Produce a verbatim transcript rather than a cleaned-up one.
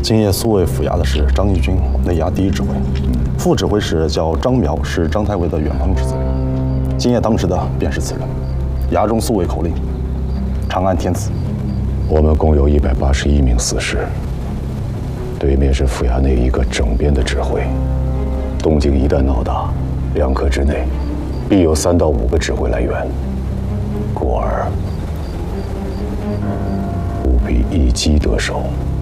今夜苏卫府衙的是张义军，内衙第一指挥；副指挥使叫张苗，是张太尉的远方之子。今夜当值的便是此人。衙中苏卫口令：长安天子。 我们共有一百八十一名死士，对面是府衙内一个整编的指挥。动静一旦闹大，两刻之内，必有三到五个指挥来援。故而务必一击得手。